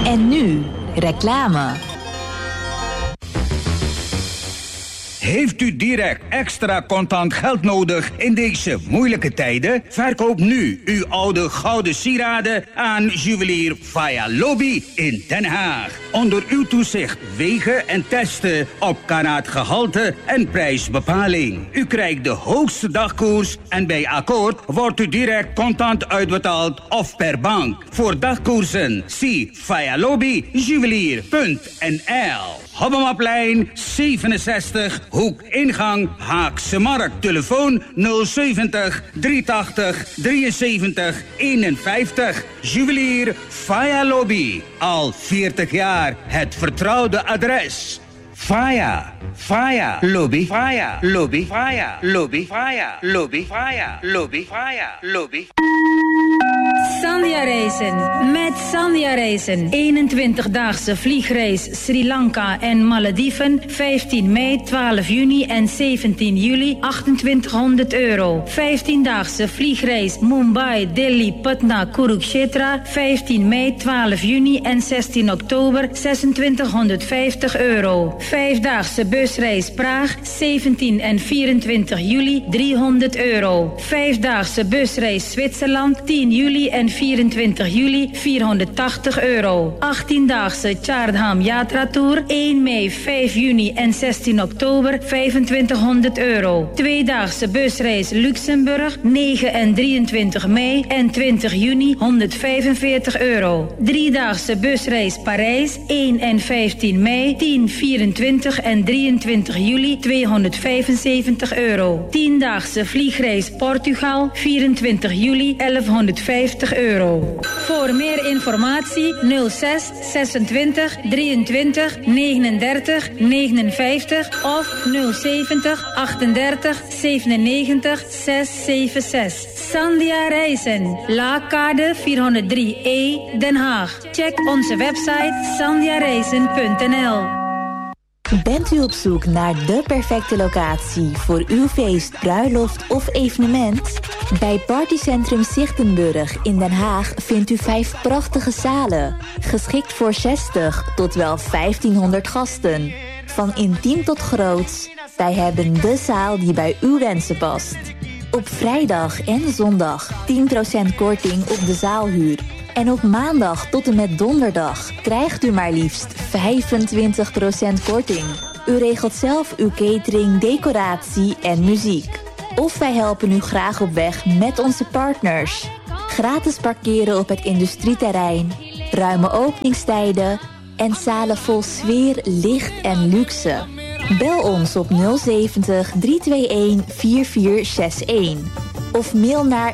En nu, reclame. Heeft u direct extra contant geld nodig in deze moeilijke tijden? Verkoop nu uw oude gouden sieraden aan juwelier Faya Lobby in Den Haag. Onder uw toezicht wegen en testen op karaatgehalte en prijsbepaling. U krijgt de hoogste dagkoers en bij akkoord wordt u direct contant uitbetaald of per bank. Voor dagkoersen zie Faya Lobby juwelier.nl. Hobbemaplijn 67, hoek ingang Haagse Markt. Telefoon 070 380 73 51. Juwelier Faya Lobby. Al 40 jaar het vertrouwde adres. Faya Lobby, Faya Lobby, Faya Lobby, Faya Lobby, Faya Lobby, Faya Lobby. Sandhya Reizen. Met Sandhya Reizen. 21-daagse vliegreis Sri Lanka en Malediven. 15 mei, 12 juni en 17 juli. €2800. 15-daagse vliegreis Mumbai, Delhi, Patna, Kurukshetra. 15 mei, 12 juni en 16 oktober. €2650. 5-daagse busreis Praag. 17 en 24 juli. €300. 5-daagse busreis Zwitserland. 10 juli en 24 juli €480. 18-daagse Chardham Yatra Tour. 1 mei, 5 juni en 16 oktober €2500. 2-daagse busreis Luxemburg. 9 en 23 mei en 20 juni €145. 3-daagse busreis Parijs. 1 en 15 mei, 10, 24 en 23 juli €275. 10-daagse vliegreis Portugal. 24 juli €1150. Voor meer informatie 06 26 23 39 59 of 070 38 97 676. Sandhya Reizen, Laakkade 403E, Den Haag. Check onze website sandhyareizen.nl. Bent u op zoek naar de perfecte locatie voor uw feest, bruiloft of evenement? Bij Partycentrum Zichtenburg in Den Haag vindt u 5 prachtige zalen. Geschikt voor 60 tot wel 1500 gasten. Van intiem tot groots, wij hebben de zaal die bij uw wensen past. Op vrijdag en zondag 10% korting op de zaalhuur. En op maandag tot en met donderdag krijgt u maar liefst 25% korting. U regelt zelf uw catering, decoratie en muziek. Of wij helpen u graag op weg met onze partners. Gratis parkeren op het industrieterrein, ruime openingstijden en zalen vol sfeer, licht en luxe. Bel ons op 070 321 4461. Of mail naar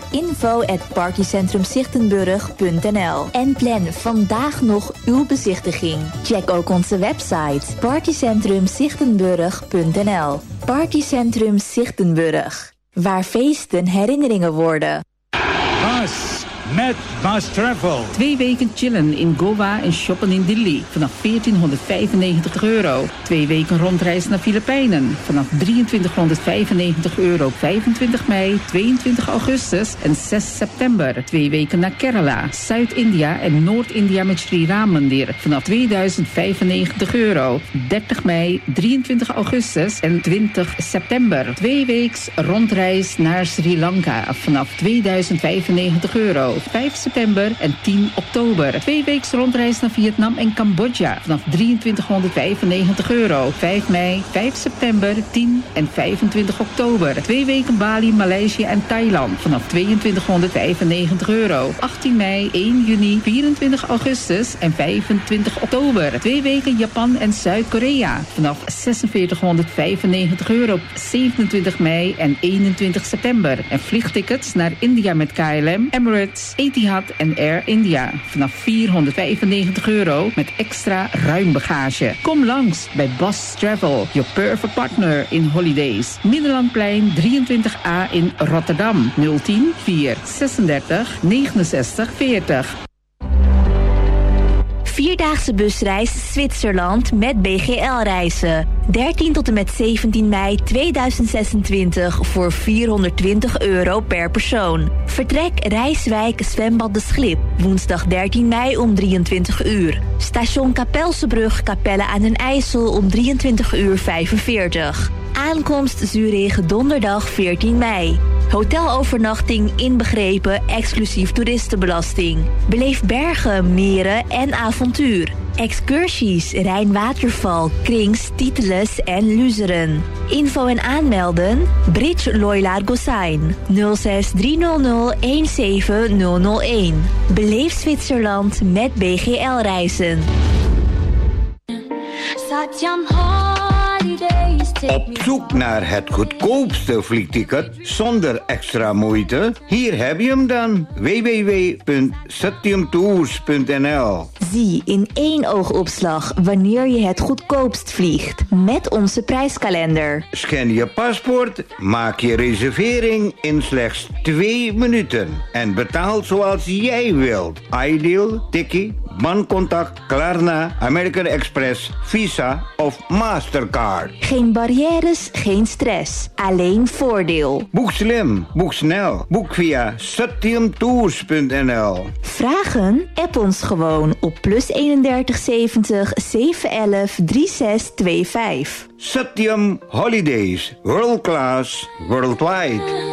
info@partycentrumzichtenburg.nl en plan vandaag nog uw bezichtiging. Check ook onze website partycentrumzichtenburg.nl. Partycentrum Zichtenburg, waar feesten herinneringen worden. Bas met Bas Travel. 2 weken chillen in Goa en shoppen in Delhi vanaf €1495. 2 weken rondreis naar Filipijnen vanaf €2395. 25 mei, 22 augustus en 6 september. 2 weken naar Kerala, Zuid-India en Noord-India met Sri Ram Mandir vanaf €2095. 30 mei, 23 augustus en 20 september. 2 weeks rondreis naar Sri Lanka vanaf €2095. 5 september en 10 oktober. 2 weeks rondreis naar Vietnam en Cambodja vanaf €2395. 5 mei, 5 september, 10 en 25 oktober. 2 weken Bali, Maleisië en Thailand vanaf €2295. 18 mei, 1 juni, 24 augustus en 25 oktober. 2 weken Japan en Zuid-Korea vanaf €4695. 27 mei en 21 september. En vliegtickets naar India met KLM, Emirates, Etihad en Air India vanaf €495 met extra ruim bagage. Kom langs bij Bas Travel, your perfect partner in holidays. Middellandplein 23A in Rotterdam. 010 436 69 40. 4-daagse busreis Zwitserland met BGL Reizen. 13 tot en met 17 mei 2026 voor €420 per persoon. Vertrek Rijswijk Zwembad de Schlip. Woensdag 13 mei om 23 uur. Station Kapelsebrug Capelle aan den IJssel om 23:45. Aankomst Zurich donderdag 14 mei. Hotelovernachting inbegrepen exclusief toeristenbelasting. Beleef bergen, meren en avontuur. Excursies, Rijnwaterval, Krings, Titeles en Luzeren. Info en aanmelden, Bridge Loylaar Gossain, 06 300 17001. Beleef Zwitserland met BGL Reizen. Op zoek naar het goedkoopste vliegticket zonder extra moeite? Hier heb je hem dan. www.satyamtours.nl. Zie in 1 oogopslag wanneer je het goedkoopst vliegt met onze prijskalender. Scan je paspoort, maak je reservering in slechts 2 minuten. En betaal zoals jij wilt. Ideal, Tikkie, Bancontact, Klarna, American Express, Visa of Mastercard. Geen barrières, geen stress. Alleen voordeel. Boek slim, boek snel. Boek via satyamtours.nl. Vragen? App ons gewoon op +31 70 711 3625. Satyam Holidays. World class, worldwide.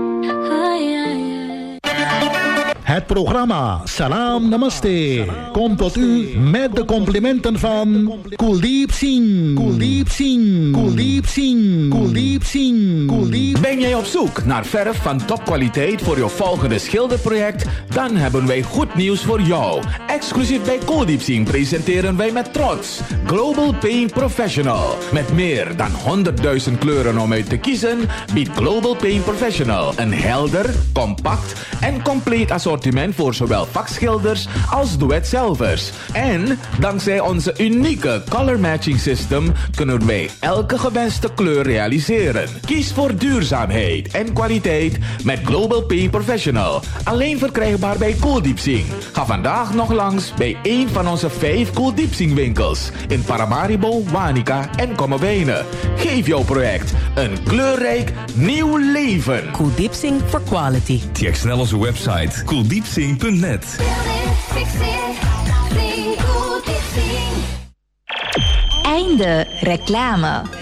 Het programma Salam Namaste komt tot u met de complimenten van Kuldeep Singh. Kuldeep Singh. Kuldeep Singh. Kuldeep Singh. Kuldeep. Ben jij op zoek naar verf van topkwaliteit voor je volgende schilderproject? Dan hebben wij goed nieuws voor jou. Exclusief bij Kuldeep Singh presenteren wij met trots Global Paint Professional. Met meer dan 100.000 kleuren om uit te kiezen, biedt Global Paint Professional een helder, compact en compleet assortiment voor zowel vakschilders als doe-het-zelvers. En dankzij onze unieke color matching system kunnen wij elke gewenste kleur realiseren. Kies voor duurzaamheid en kwaliteit met Global Paint Professional. Alleen verkrijgbaar bij Kuldeep Singh. Ga vandaag nog langs bij een van onze 5 Kuldeep Singh winkels in Paramaribo, Wanica en Kommerwijnen. Geef jouw project een kleurrijk nieuw leven. Kuldeep Singh for quality. Check snel onze website kuldeepsingh.net. Einde reclame.